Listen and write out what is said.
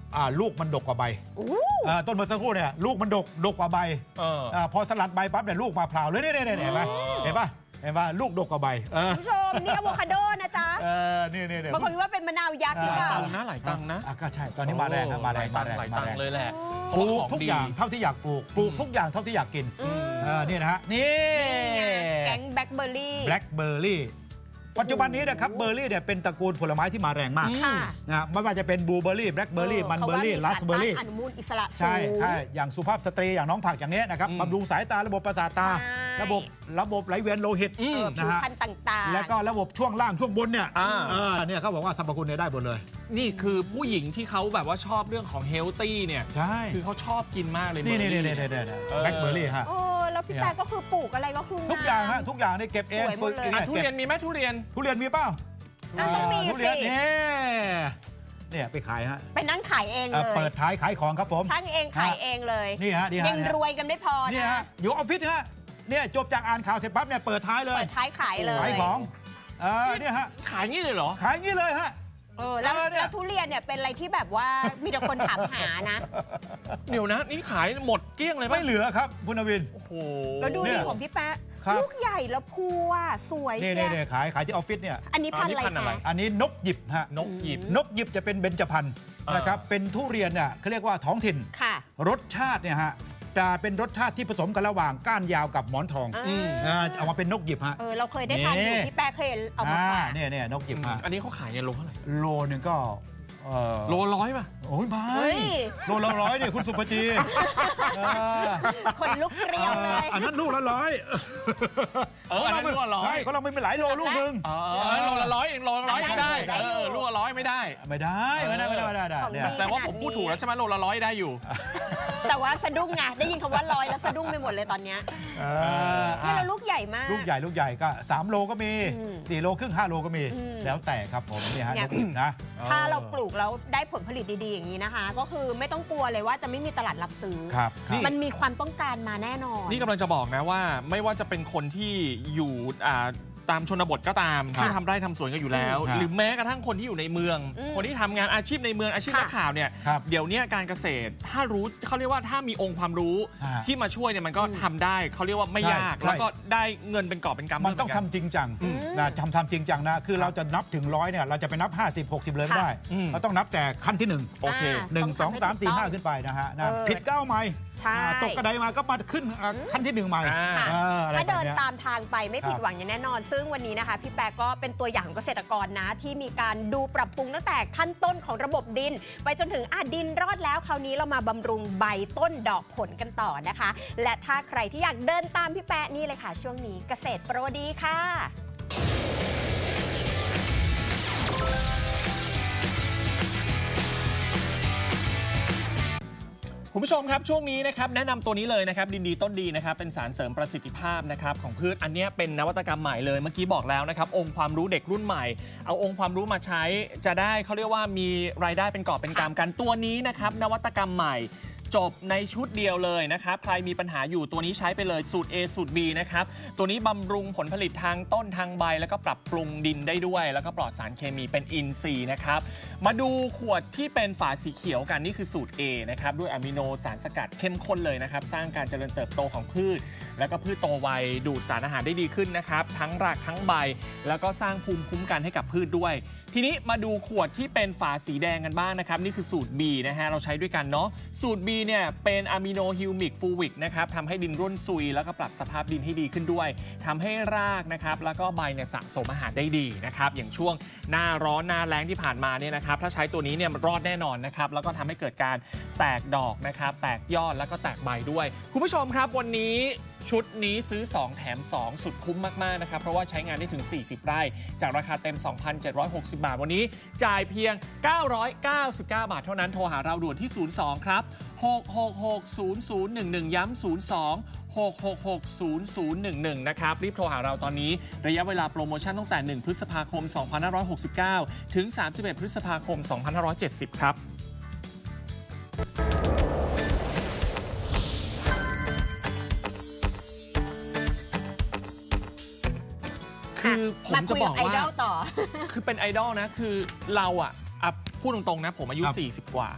ลูกมันดกกว่าใบต้นเมื่อสักครู่เนี่ยลูกมันดกกว่าใบพอสลัดใบปั๊บเนี่ยลูกมาพราวเลยเนี่ยเห็นไหมเห็นป่ะลูกดกกว่าใบผู้ชมนี่อะโวคาโดนะจ๊ะนี่บางคนคิดว่าเป็นมะนาวยักษ์หรือเปล่าหลายตังนะก็ใช่ตอนนี้มาแรงมาแรงเลยแหละปลูกทุกอย่างเท่าที่อยากปลูกทุกอย่างเท่าที่อยากกินนี่นะฮะนี่แก๊งแบล็คเบอร์รี่ปัจจุบันนี้นะครับเบอร์รี่เนี่ยเป็นตระกูลผลไม้ที่มาแรงมากนะไม่ว่าจะเป็นบลูเบอร์รี่แบล็คเบอร์รี่มันเบอร์รี่ราสเบอร์รี่อนุมูลอิสระใช่อย่างสุภาพสตรีอย่างน้องผักอย่างนี้นะครับบำรุงสายตาระบบประสาทตาระบบไหลเวียนโลหิตนะฮะต่างๆแล้วก็ระบบช่วงล่างช่วงบนเนี่ยเนี่ยเขาบอกว่าสรรพคุณเนี่ยได้หมดเลยนี่คือผู้หญิงที่เขาแบบว่าชอบเรื่องของเฮลตี้เนี่ยใช่คือเขาชอบกินมากเลยนี่แบล็คเบอร์รี่ฮะแล้วพี่แป๊กก็คือปลูกอะไรก็คือทุกอย่างฮะทุกอย่างนี่เก็บเองทุเรียนมีไหมทุเรียนมีเปล่าต้องมีสิเนี่ยไปขายฮะไปนั่งขายเองเลยเปิดท้ายขายของครับผมช่างเองขายเองเลยนี่ฮะยังรวยกันไม่พอนี่ฮะอยู่ออฟฟิศฮะเนี่ยจบจากอ่านข่าวเสร็จปั๊บเนี่ยเปิดท้ายเลยเปิดท้ายขายเลยขายของเนี่ยฮะขายงี้เลยเหรอขายงี้เลยฮะแล้วทุเรียนเนี่ยเป็นอะไรที่แบบว่ามีแต่คนถามหานะเดี๋ยวนะนี่ขายหมดเกลี้ยงเลยไม่เหลือครับคุณนวินโอ้โหแล้วดูดีของพี่แป๊ะลูกใหญ่แล้วพัวสวยเชี่ยเนี่ยขายที่ออฟฟิศเนี่ยอันนี้พันอะไรคะอันนี้นกหยิบฮะนกหยิบจะเป็นเบญจพรรณนะครับเป็นทุเรียนเนี่ยเขาเรียกว่าท้องถิ่นรสชาติเนี่ยฮะจะเป็นรสชาติที่ผสมกันระหว่างก้านยาวกับหมอนทองเอามาเป็นนกหยิบฮะเราเคยได้ทานอยู่ที่แป๊ะเคยเอามาฝากเนี่ยนกหยิบฮะอันนี้เขาขายเงินโลเท่าไหร่โลนึงก็โล100ป่ะโอ้ยไม่โลละ100เนี่ยคุณสุภจีคนลุกเกลียวเลยอันนั้นลูกละ100 อันนั้นลูกละ100 ใช่เขาเราไม่เป็นหลายโลลูกนึงโลละ100เองโลละ100ไม่ได้ลูกละ100ไม่ได้เนี่ยแต่ว่าผมพูดถูกแล้วใช่ไหมโลละ100ได้อยู่แต่ว่าสะดุ้งไงได้ยินคำว่า100แล้วสะดุ้งไปหมดเลยตอนเนี้ยนี่เราลูกใหญ่มากลูกใหญ่ก็3โลก็มี4โลครึ่ง5โลก็มีแล้วแต่ครับผมเนี่ยฮะนะถ้าเราปลูกแล้วได้ผลผลิตดีๆอย่างนี้นะคะก็คือไม่ต้องกลัวเลยว่าจะไม่มีตลาดรับซื้อมันมีความต้องการมาแน่นอนนี่กำลังจะบอกนะว่าไม่ว่าจะเป็นคนที่อยู่ตามชนบทก็ตามที่ทำไร่ทำสวนกันอยู่แล้วหรือแม้กระทั่งคนที่อยู่ในเมืองคนที่ทำงานอาชีพในเมืองอาชีพนักข่าวเนี่ยเดี๋ยวนี้การเกษตรถ้ารู้เขาเรียกว่าถ้ามีองค์ความรู้ที่มาช่วยเนี่ยมันก็ทำได้เขาเรียกว่าไม่ยากแล้วก็ได้เงินเป็นกอบเป็นกำมันต้องทำจริงจังนะทำจริงจังนะคือเราจะนับถึง100เนี่ยเราจะไปนับ50-60เลยไม่ได้เราต้องนับแต่ขั้นที่1โอเค1 2 3 4 5ขึ้นไปนะฮะผิด9ใหม่ตกกระไดมาก็มาขึ้นขั้นที่1ใหม่ถ้าเดินตามทางไปไม่ผิดหวังอย่างแน่นอนซึ่งวันนี้นะคะพี่แป๊กก็เป็นตัวอย่างของเกษตรกรนะที่มีการดูปรับปรุงตั้งแต่ขั้นต้นของระบบดินไปจนถึงดินรอดแล้วคราวนี้เรามาบำรุงใบต้นดอกผลกันต่อนะคะและถ้าใครที่อยากเดินตามพี่แป๊กนี่เลยค่ะช่วงนี้เกษตรโปรดีค่ะคุณผู้ชมครับช่วงนี้นะครับแนะนำตัวนี้เลยนะครับดินดีต้นดีนะครับเป็นสารเสริมประสิทธิภาพนะครับของพืชอันนี้เป็นนวัตกรรมใหม่เลยเมื่อกี้บอกแล้วนะครับองค์ความรู้เด็กรุ่นใหม่เอาองค์ความรู้มาใช้จะได้เขาเรียกว่ามีรายได้เป็นกอบเป็นกำกันตัวนี้นะครับนวัตกรรมใหม่จบในชุดเดียวเลยนะครับใครมีปัญหาอยู่ตัวนี้ใช้ไปเลยสูตร A สูตร B นะครับตัวนี้บำรุงผลผลิตทางต้นทางใบแล้วก็ปรับปรุงดินได้ด้วยแล้วก็ปลอดสารเคมีเป็นอินทรีย์นะครับมาดูขวดที่เป็นฝาสีเขียวกันนี่คือสูตร A นะครับด้วยอะมิโนสารสกัดเข้มข้นเลยนะครับสร้างการเจริญเติบโตของพืชแล้วก็พืชโตไวดูดสารอาหารได้ดีขึ้นนะครับทั้งรากทั้งใบแล้วก็สร้างภูมิคุ้มกันให้กับพืชด้วยทีนี้มาดูขวดที่เป็นฝาสีแดงกันบ้างนะครับนี่คือสูตร B นะฮะเราใช้ด้วยกันเนาะสูตร B เนี่ยเป็นอะมิโนฮิวมิกฟูวิกนะครับทำให้ดินร่วนซุยแล้วก็ปรับสภาพดินให้ดีขึ้นด้วยทำให้รากนะครับแล้วก็ใบเนี่ยสะสมอาหารได้ดีนะครับอย่างช่วงหน้าร้อนหน้าแล้งที่ผ่านมาเนี่ยนะครับถ้าใช้ตัวนี้เนี่ยรอดแน่นอนนะครับแล้วก็ทำให้เกิดการแตกดอกนะครับแตกยอดแล้วก็แตกใบด้วยคุณผู้ชมครับวันนี้ชุดนี้ซื้อ2แถม2สุดคุ้มมากๆนะครับเพราะว่าใช้งานได้ถึง40ไร่จากราคาเต็ม 2,760 บาทวันนี้จ่ายเพียง999 บาทเท่านั้นโทรหาเราด่วนที่02ครับ6660011ย้ำ02 6660011นะครับรีบโทรหาเราตอนนี้ระยะเวลาโปรโมชั่นตั้งแต่1พฤษภาคม2569ถึง31พฤษภาคม2570ครับคือผมจะบอกว่าคือเป็นไอดอลนะคือเราพูดตรงๆนะผมอายุ40กว่า